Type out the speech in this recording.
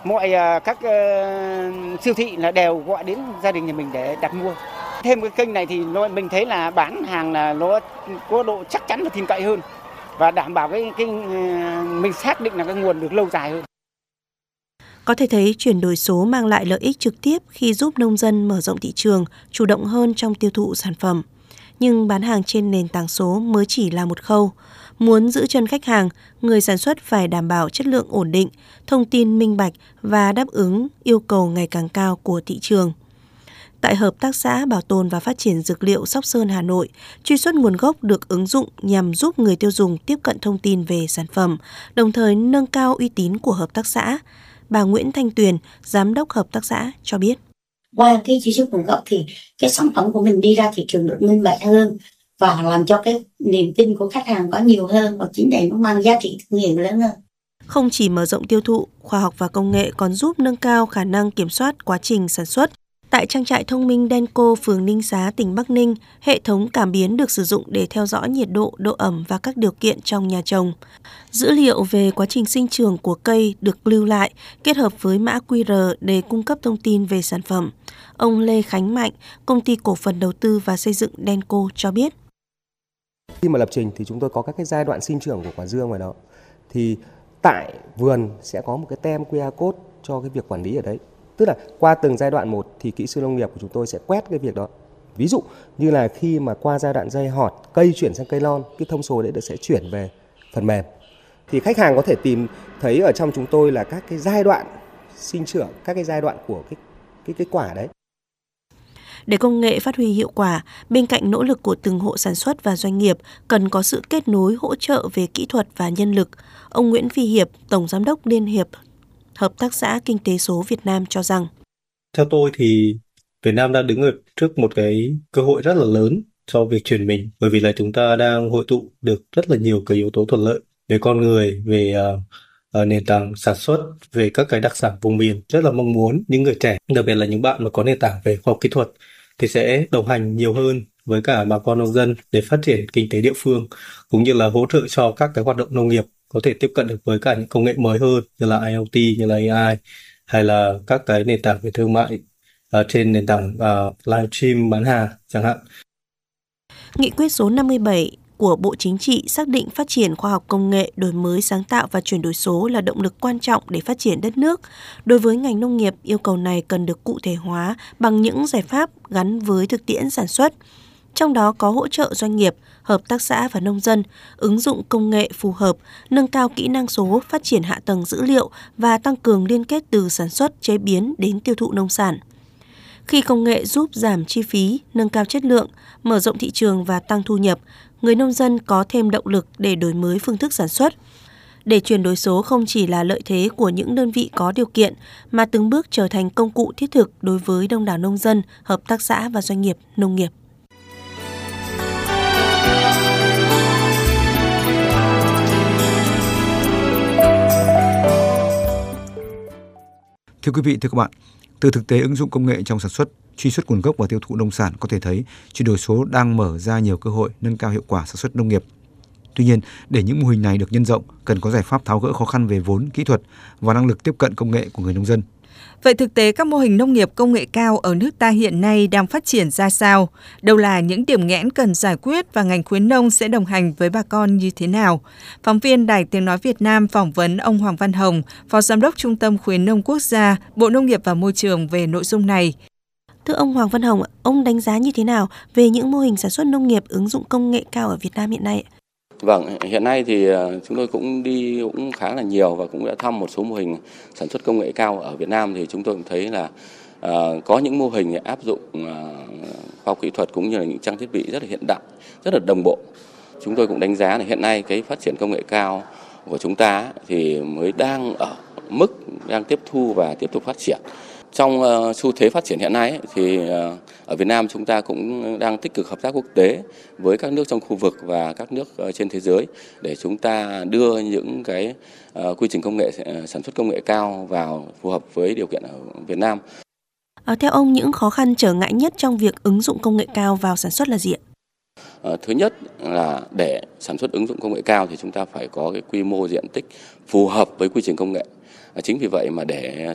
Mọi các siêu thị là đều gọi đến gia đình nhà mình để đặt mua. Thêm cái kênh này thì mình thấy là bán hàng là nó có độ chắc chắn và tin cậy hơn và đảm bảo cái mình xác định là cái nguồn được lâu dài hơn. Có thể thấy chuyển đổi số mang lại lợi ích trực tiếp khi giúp nông dân mở rộng thị trường, chủ động hơn trong tiêu thụ sản phẩm. Nhưng bán hàng trên nền tảng số mới chỉ là một khâu. Muốn giữ chân khách hàng, người sản xuất phải đảm bảo chất lượng ổn định, thông tin minh bạch và đáp ứng yêu cầu ngày càng cao của thị trường. Tại Hợp tác xã Bảo tồn và Phát triển Dược liệu Sóc Sơn, Hà Nội, truy xuất nguồn gốc được ứng dụng nhằm giúp người tiêu dùng tiếp cận thông tin về sản phẩm, đồng thời nâng cao uy tín của hợp tác xã. Bà Nguyễn Thanh Tuyền, Giám đốc Hợp tác xã cho biết. Qua cái truy xuất nguồn gốc thì cái sản phẩm của mình đi ra thị trường được minh bạch hơn và làm cho cái niềm tin của khách hàng có nhiều hơn và chính này nó mang giá trị thương hiệu lớn hơn. Không chỉ mở rộng tiêu thụ, khoa học và công nghệ còn giúp nâng cao khả năng kiểm soát quá trình sản xuất. Tại trang trại thông minh Denko, phường Ninh Xá, tỉnh Bắc Ninh, hệ thống cảm biến được sử dụng để theo dõi nhiệt độ, độ ẩm và các điều kiện trong nhà trồng. Dữ liệu về quá trình sinh trưởng của cây được lưu lại, kết hợp với mã QR để cung cấp thông tin về sản phẩm. Ông Lê Khánh Mạnh, Công ty Cổ phần Đầu tư và Xây dựng Denko cho biết. Khi mà lập trình thì chúng tôi có các cái giai đoạn sinh trưởng của quả dưa ngoài đó. Thì tại vườn sẽ có một cái tem QR code cho cái việc quản lý ở đấy. Tức là qua từng giai đoạn một thì kỹ sư nông nghiệp của chúng tôi sẽ quét cái việc đó. Ví dụ như là khi mà qua giai đoạn dây họt, cây chuyển sang cây lon, cái thông số đấy sẽ chuyển về phần mềm. Thì khách hàng có thể tìm thấy ở trong chúng tôi là các cái giai đoạn sinh trưởng, các cái giai đoạn của cái quả đấy. Để công nghệ phát huy hiệu quả, bên cạnh nỗ lực của từng hộ sản xuất và doanh nghiệp, cần có sự kết nối hỗ trợ về kỹ thuật và nhân lực. Ông Nguyễn Phi Hiệp, Tổng Giám đốc Liên hiệp Hợp tác xã Kinh tế số Việt Nam cho rằng. Theo tôi thì Việt Nam đang đứng ở trước một cái cơ hội rất là lớn cho việc chuyển mình, bởi vì là chúng ta đang hội tụ được rất là nhiều cái yếu tố thuận lợi về con người, về nền tảng sản xuất, về các cái đặc sản vùng miền. Rất là mong muốn những người trẻ, đặc biệt là những bạn mà có nền tảng về khoa học kỹ thuật thì sẽ đồng hành nhiều hơn với cả bà con nông dân để phát triển kinh tế địa phương, cũng như là hỗ trợ cho các cái hoạt động nông nghiệp có thể tiếp cận được với cả những công nghệ mới hơn như là IoT, như là AI, hay là các cái nền tảng về thương mại trên nền tảng livestream bán hàng chẳng hạn. Nghị quyết số 57 của Bộ Chính trị xác định phát triển khoa học công nghệ, đổi mới sáng tạo và chuyển đổi số là động lực quan trọng để phát triển đất nước. Đối với ngành nông nghiệp, yêu cầu này cần được cụ thể hóa bằng những giải pháp gắn với thực tiễn sản xuất. Trong đó có hỗ trợ doanh nghiệp, hợp tác xã và nông dân, ứng dụng công nghệ phù hợp, nâng cao kỹ năng số, phát triển hạ tầng dữ liệu và tăng cường liên kết từ sản xuất, chế biến đến tiêu thụ nông sản. Khi công nghệ giúp giảm chi phí, nâng cao chất lượng, mở rộng thị trường và tăng thu nhập, người nông dân có thêm động lực để đổi mới phương thức sản xuất. Để chuyển đổi số không chỉ là lợi thế của những đơn vị có điều kiện, mà từng bước trở thành công cụ thiết thực đối với đông đảo nông dân, hợp tác xã và doanh nghiệp nông nghiệp. Thưa quý vị, thưa các bạn, từ thực tế ứng dụng công nghệ trong sản xuất, truy xuất nguồn gốc và tiêu thụ nông sản có thể thấy chuyển đổi số đang mở ra nhiều cơ hội nâng cao hiệu quả sản xuất nông nghiệp. Tuy nhiên, để những mô hình này được nhân rộng, cần có giải pháp tháo gỡ khó khăn về vốn, kỹ thuật và năng lực tiếp cận công nghệ của người nông dân. Vậy thực tế các mô hình nông nghiệp công nghệ cao ở nước ta hiện nay đang phát triển ra sao? Đâu là những điểm nghẽn cần giải quyết và ngành khuyến nông sẽ đồng hành với bà con như thế nào? Phóng viên Đài Tiếng Nói Việt Nam phỏng vấn ông Hoàng Văn Hồng, Phó Giám đốc Trung tâm Khuyến nông Quốc gia, Bộ Nông nghiệp và Môi trường về nội dung này. Thưa ông Hoàng Văn Hồng, ông đánh giá như thế nào về những mô hình sản xuất nông nghiệp ứng dụng công nghệ cao ở Việt Nam hiện nay? Vâng, hiện nay thì chúng tôi cũng khá là nhiều và cũng đã thăm một số mô hình sản xuất công nghệ cao ở Việt Nam, thì chúng tôi cũng thấy là có những mô hình áp dụng khoa học kỹ thuật cũng như là những trang thiết bị rất là hiện đại, rất là đồng bộ. Chúng tôi cũng đánh giá là hiện nay cái phát triển công nghệ cao của chúng ta thì mới đang ở mức đang tiếp thu và tiếp tục phát triển. Trong xu thế phát triển hiện nay thì ở Việt Nam chúng ta cũng đang tích cực hợp tác quốc tế với các nước trong khu vực và các nước trên thế giới để chúng ta đưa những cái quy trình công nghệ sản xuất công nghệ cao vào phù hợp với điều kiện ở Việt Nam. Theo ông, những khó khăn trở ngại nhất trong việc ứng dụng công nghệ cao vào sản xuất là gì ạ? Thứ nhất là để sản xuất ứng dụng công nghệ cao thì chúng ta phải có cái quy mô diện tích phù hợp với quy trình công nghệ. Chính vì vậy mà để